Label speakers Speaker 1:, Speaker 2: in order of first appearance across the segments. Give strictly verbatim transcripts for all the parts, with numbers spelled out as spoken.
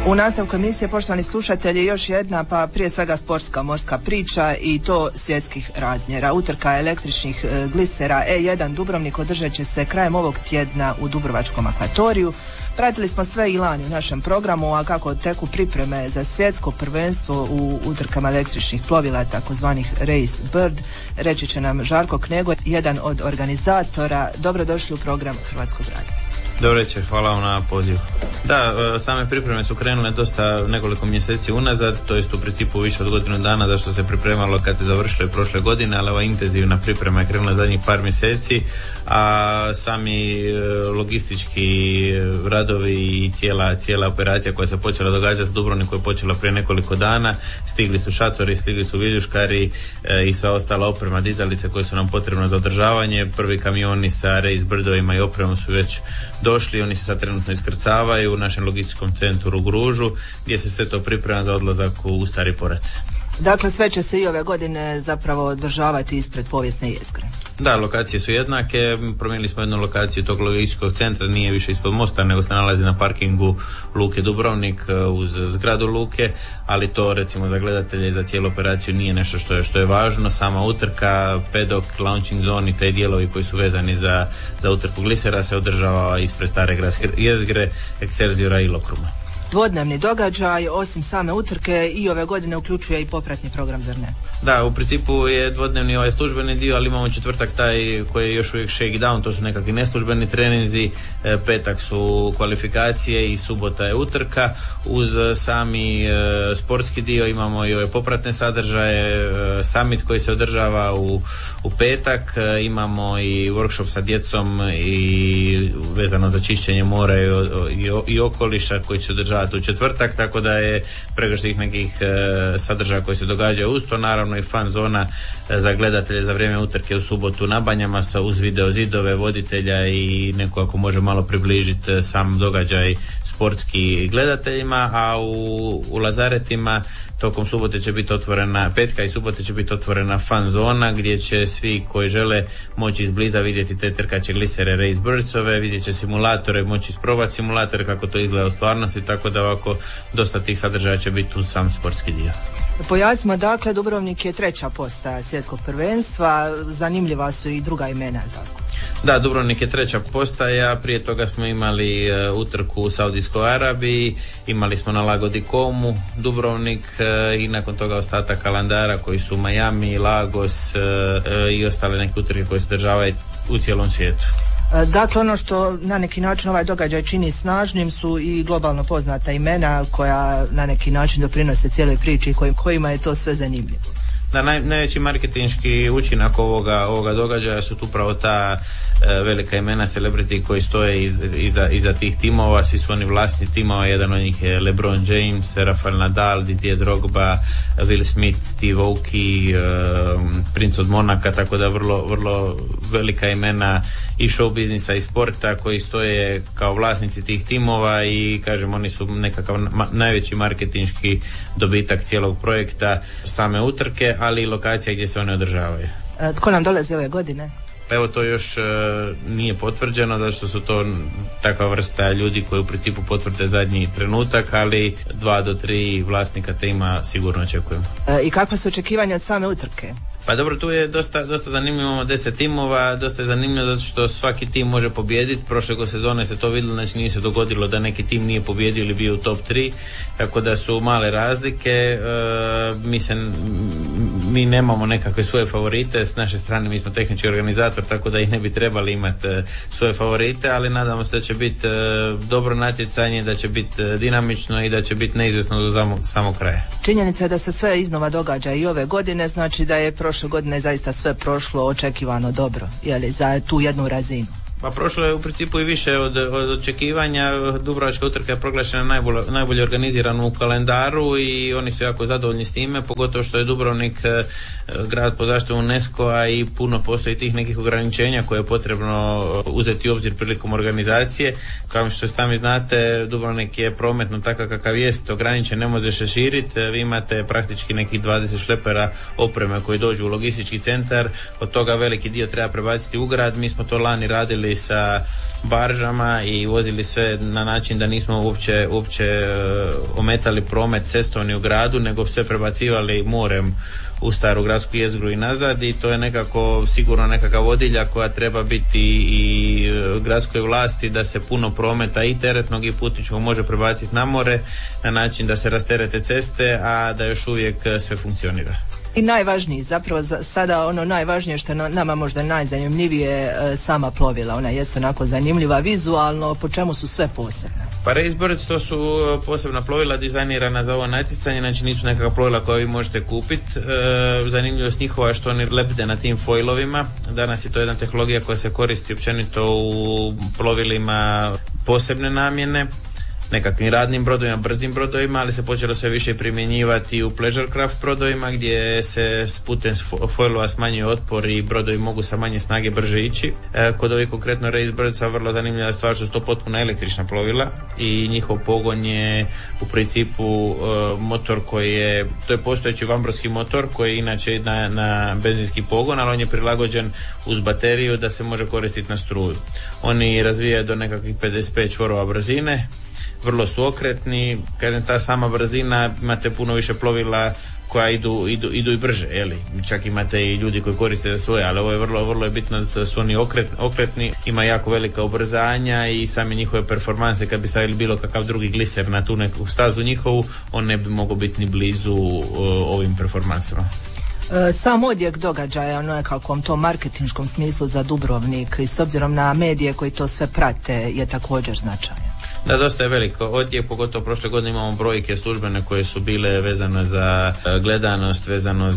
Speaker 1: U nastavku emisije, poštovani slušatelji, još jedna, pa prije svega sportska morska priča i to svjetskih razmjera. Utrka električnih glisera E jedan Dubrovnik održat će se krajem ovog tjedna u Dubrovačkom akvatoriju. Pratili smo sve i lani u našem programu, a kako teku pripreme za svjetsko prvenstvo u utrkama električnih plovila, takozvanih Race Bird, reći će nam Žarko Knego, jedan od organizatora. Dobrodošli u program Hrvatskog radija.
Speaker 2: Dobro večer, hvala vam na pozivu. Da, same pripreme su krenule dosta nekoliko mjeseci unazad, to jest u principu više od godinu dana, da što se pripremalo kad se završilo prošle godine, ali ova intenzivna priprema je krenula zadnjih par mjeseci, a sami logistički radovi i cijela, cijela operacija koja se počela događati u Dubrovniku je počela prije nekoliko dana. Stigli su šatori, stigli su viljuškari e, i sva ostala oprema, dizalice koje su nam potrebne za održavanje. Prvi kamioni sa Race Birdovima i opremom su već došli, oni se sad trenutno iskrcavaju u našem logističkom centru u Gružu, gdje se sve to priprema za odlazak u Stari Porat.
Speaker 1: Dakle, sve će se i ove godine zapravo održavati ispred povijesne jezgre.
Speaker 2: Da, lokacije su jednake, promijenili smo jednu lokaciju tog logističkog centra, nije više ispod mosta, nego se nalazi na parkingu Luke Dubrovnik uz zgradu Luke, ali to recimo za gledatelje i za cijelu operaciju nije nešto što je, što je važno. Sama utrka, pedok, launching zone i taj dijelovi koji su vezani za, za utrku glisera se održava ispred stare gradske jezgre, Excelsiora i Lokruma.
Speaker 1: Dvodnevni događaj, osim same utrke, i ove godine uključuje i popratni program, zar ne?
Speaker 2: Da, u principu je dvodnevni ovaj službeni dio, ali imamo četvrtak taj koji je još uvijek shakedown, to su nekakvi neslužbeni treninzi, petak su kvalifikacije i subota je utrka. Uz sami e, sportski dio imamo i ove popratne sadržaje, e, summit koji se održava u, u petak, e, imamo i workshop sa djecom i vezano za čišćenje mora i, i, i okoliša koji se održava u četvrtak, tako da je pregršt tih nekih e, sadržaja koji se događaju uz to, naravno i fan zona e, za gledatelje za vrijeme utrke u subotu na Banjama sa uz video zidove, voditelja i neko ako može malo približiti e, sam događaj sportski gledateljima, a u, u Lazaretima tokom subote će biti otvorena, petka i subote će biti otvorena fan zona gdje će svi koji žele moći izbliza vidjeti te trkaće glisere Race Birdsove, vidjet će simulatore, moći isprobati simulatore kako to izgleda u stvarnosti, tako da ovako dosta tih sadržaja će biti u sam sportski dio.
Speaker 1: Pojasnimo, dakle, Dubrovnik je treća postaja svjetskog prvenstva, zanimljiva su i druga imena, tako?
Speaker 2: Da, Dubrovnik je treća postaja, prije toga smo imali uh, utrku u Saudijskoj Arabiji, imali smo na Lago di Como Dubrovnik uh, i nakon toga ostatak kalendara koji su Miami, Lagos uh, uh, i ostale neke utrke koje se održavaju u cijelom svijetu.
Speaker 1: Dakle, ono što na neki način ovaj događaj čini snažnim su i globalno poznata imena koja na neki način doprinose cijeloj priči, kojim, kojima je to sve zanimljivo.
Speaker 2: Da, naj, najveći marketinški učinak ovoga, ovoga događaja su upravo ta e, velika imena celebrity koji stoje iz, iza, iza tih timova, svi su oni vlasni timova, jedan od njih je LeBron James, Rafael Nadal, Didier Drogba, Will Smith, Steve Aoki, e, princ od Monaka, tako da vrlo, vrlo velika imena i show biznisa i sporta koji stoje kao vlasnici tih timova i kažem oni su nekakav ma, najveći marketinški dobitak cijelog projekta same utrke, ali i lokacija gdje se one održavaju.
Speaker 1: E, tko nam dolazi ove godine?
Speaker 2: Pa evo to još e, nije potvrđeno, da što su to takva vrsta ljudi koji u principu potvrde zadnji trenutak, ali dva do tri vlasnika tima sigurno očekujemo.
Speaker 1: E, I kakva su očekivanja od same utrke?
Speaker 2: Pa dobro, tu je dosta, dosta zanimljivo, imamo deset timova, dosta je zanimljivo zato što svaki tim može pobijediti. Prošle sezone se to vidjelo, znači nije se dogodilo da neki tim nije pobijedio ili bio u top tri, tako da su male razlike. E, mi, se, mi nemamo nekakve svoje favorite, s naše strane mi smo tehnički organizator, tako da ih ne bi trebali imati e, svoje favorite, ali nadamo se da će biti e, dobro natjecanje, da će biti e, dinamično i da će biti neizvjesno do samog, samog kraja.
Speaker 1: Činjenica je da se sve iznova događa i ove godine, znači da je prošle godine zaista sve prošlo očekivano dobro, jeli, za tu jednu razinu.
Speaker 2: Pa prošlo je u principu i više od, od očekivanja. Dubrovačka utrka je proglašena najbolje, najbolje organizirana u kalendaru i oni su jako zadovoljni s time, pogotovo što je Dubrovnik eh, grad pod zaštitom UNESCO-a i puno postoji tih nekih ograničenja koje je potrebno uzeti u obzir prilikom organizacije. Kao što sami znate, Dubrovnik je prometno takav kakav jest, ograničen, ne može se širiti. Vi imate praktički nekih dvadeset šlepera opreme koji dođu u logistički centar, od toga veliki dio treba prebaciti u grad. Mi smo to lani radili vozili sa baržama i vozili sve na način da nismo uopće, uopće ometali promet cestovni u gradu, nego sve prebacivali morem u staru gradsku jezgru i nazad, i to je nekako sigurno nekakva vodilja koja treba biti i gradskoj vlasti, da se puno prometa i teretnog i putničkog može prebaciti na more na način da se rasterete ceste, a da još uvijek sve funkcionira.
Speaker 1: I najvažniji, zapravo za, sada ono najvažnije što je nama možda najzanimljivije, e, sama plovila. Ona jesu onako zanimljiva vizualno, po čemu su sve posebne?
Speaker 2: Pa Race Birds to su posebna plovila dizajnirana za ovo natjecanje, znači nisu nekakva plovila koja vi možete kupiti. E, zanimljivost njihova je što oni lebde na tim foilovima. Danas je to jedna tehnologija koja se koristi općenito u plovilima posebne namjene, nekakvim radnim brodovima, brzim brodovima, ali se počelo sve više primjenjivati u pleasure craft brodovima, gdje se putem foilova smanjuje otpor i brodovi mogu sa manje snage brže ići. E, kod ovih konkretno Race Birdsa vrlo zanimljiva stvar što su to potpuno električna plovila i njihov pogon je u principu e, motor koji je, to je postojeći vambrovski motor koji je inače na, na benzinski pogon, ali on je prilagođen uz bateriju da se može koristiti na struju. Oni razvijaju do nekakvih pedeset pet čvorova brzine, vrlo su okretni, kažem, ta sama brzina, imate puno više plovila koja idu, idu, idu i brže, jeli? Čak imate i ljudi koji koriste za svoje, ali ovo je vrlo, vrlo je bitno da su oni okret, okretni, ima jako velika ubrzanja i same njihove performanse, kad bi stavili bilo kakav drugi gliser na tu neku stazu njihovu, on ne bi mogao biti ni blizu uh, ovim performansama.
Speaker 1: Sam odjek događaja u nekakvom tom marketinškom smislu za Dubrovnik i s obzirom na medije koji to sve prate je također značajan.
Speaker 2: Da, dosta je veliko odjek, pogotovo prošle godine imamo brojke službene koje su bile vezane za gledanost, vezano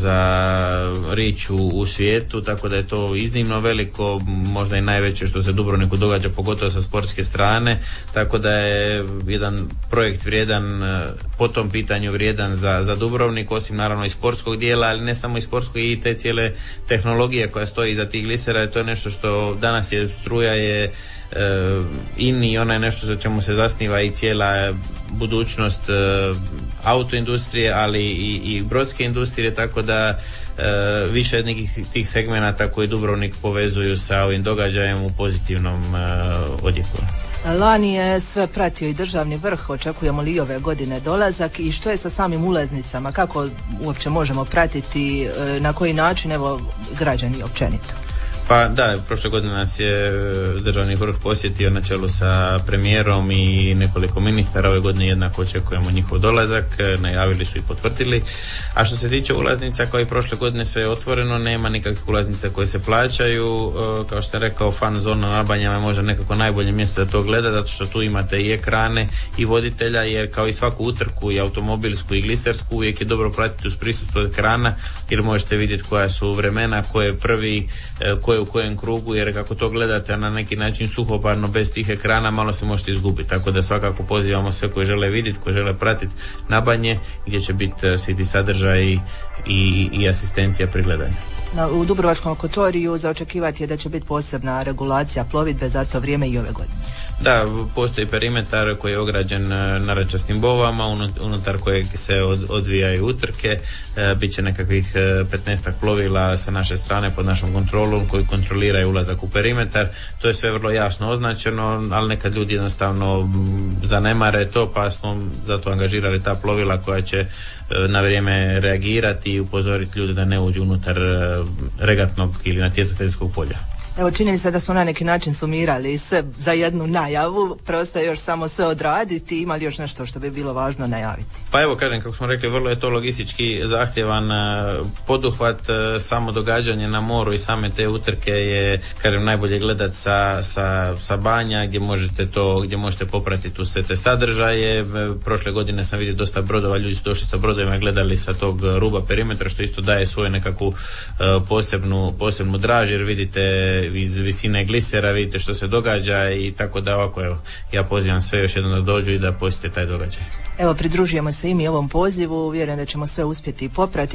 Speaker 2: za rič u, u svijetu, tako da je to iznimno veliko, možda i najveće što se Dubrovniku događa, pogotovo sa sportske strane, tako da je jedan projekt vrijedan, po tom pitanju vrijedan za, za Dubrovnik, osim naravno i sportskog dijela, ali ne samo i sportskog, i te cijele tehnologije koja stoji iza tih glisera, to je nešto što danas je struja je Uh, in i ona je nešto za čemu se zasniva i cijela budućnost uh, autoindustrije, ali i, i brodske industrije, tako da uh, više od nekih tih segmenata koji Dubrovnik povezuju sa ovim događajem u pozitivnom uh, odjeku.
Speaker 1: Lani je sve pratio i državni vrh, očekujemo li i ove godine dolazak i što je sa samim ulaznicama, kako uopće možemo pratiti, uh, na koji način, evo, građani općenito?
Speaker 2: Pa da, prošle godine nas je državni vrh posjetio na čelu sa premijerom i nekoliko ministara. Ove godine jednako očekujemo njihov dolazak, najavili su i potvrdili. A što se tiče ulaznica, kao i prošle godine sve je otvoreno, nema nikakvih ulaznica koje se plaćaju. Kao što sam rekao, fan zona na Banjama je možda nekako najbolje mjesto da to gleda, zato što tu imate i ekrane i voditelja, jer kao i svaku utrku i automobilsku i glisersku uvijek je dobro pratiti uz prisustvo ekrana, jer možete vidjeti koja su vremena, ko je prvi, ko je u kojem krugu, jer kako to gledate na neki način suhoparno bez tih ekrana, malo se možete izgubiti, tako da svakako pozivamo sve koji žele vidjeti, koji žele pratiti na Banje, gdje će biti svi ti sadržaji i, i asistencija pri gledanju.
Speaker 1: Na, u Dubrovačkom akvatoriju za očekivati je da će biti posebna regulacija plovidbe za to vrijeme i ove godine.
Speaker 2: Da, postoji perimetar koji je ograđen narandžastim bovama, unutar kojeg se od, odvijaju utrke, e, bit će nekakvih petnaestak plovila sa naše strane pod našom kontrolom koji kontroliraju ulazak u perimetar. To je sve vrlo jasno označeno, ali nekad ljudi jednostavno zanemare to, pa smo zato angažirali ta plovila koja će na vrijeme reagirati i upozoriti ljude da ne uđu unutar regatnog ili natjecateljskog polja.
Speaker 1: Evo, čini mi se da smo na neki način sumirali sve za jednu najavu, preostaje još samo sve odraditi. Ima li još nešto što bi bilo važno najaviti?
Speaker 2: Pa evo, kažem, kako smo rekli, vrlo je to logistički zahtjevan poduhvat, samo događanje na moru i same te utrke je, kažem, najbolje gledati sa, sa, sa Banja, gdje možete to, gdje možete popratiti sve te sadržaje. Prošle godine sam vidio dosta brodova, ljudi su došli sa brodovima, gledali sa tog ruba perimetra, što isto daje svoju nekakvu uh, posebnu, posebnu draž, jer vidite iz visine glisera, vidite što se događa, i tako da ovako, evo, ja pozivam sve još jednom da dođu i da posjete taj događaj.
Speaker 1: Evo, pridružujemo se i mi ovom pozivu, vjerujem da ćemo sve uspjeti popratiti.